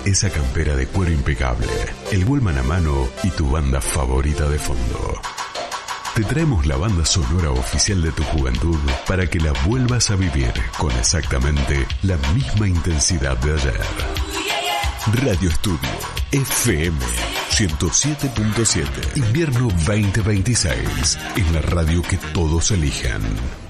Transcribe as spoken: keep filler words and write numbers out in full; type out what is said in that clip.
esa campera de cuero impecable, el Walkman a mano y tu banda favorita de fondo. Te traemos la banda sonora oficial de tu juventud para que la vuelvas a vivir con exactamente la misma intensidad de ayer. Radio Estudio F M ciento siete punto siete. Invierno veinte veintiséis. En la radio que todos eligen.